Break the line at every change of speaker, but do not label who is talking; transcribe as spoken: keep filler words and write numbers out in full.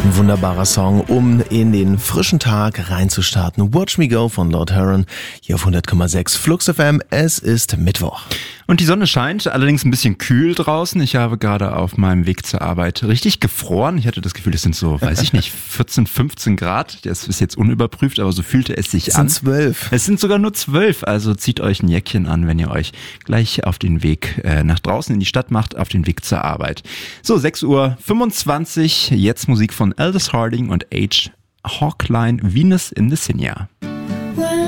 Ein wunderbarer Song, um in den frischen Tag reinzustarten. Watch Me Go von Lord Huron, hier auf hundert Komma sechs Flux F M. Es ist Mittwoch.
Und die Sonne scheint, allerdings ein bisschen kühl draußen. Ich habe gerade auf meinem Weg zur Arbeit richtig gefroren. Ich hatte das Gefühl, es sind so, weiß ich nicht, vierzehn, fünfzehn Grad. Das ist jetzt unüberprüft, aber so fühlte es sich
es
an.
Es sind zwölf.
Es sind sogar nur zwölf, also zieht euch ein Jäckchen an, wenn ihr euch gleich auf den Weg äh, nach draußen in die Stadt macht, auf den Weg zur Arbeit. So, sechs Uhr fünfundzwanzig, jetzt Musik von Aldous Harding und H. Hawkline, Venus in the Sinja.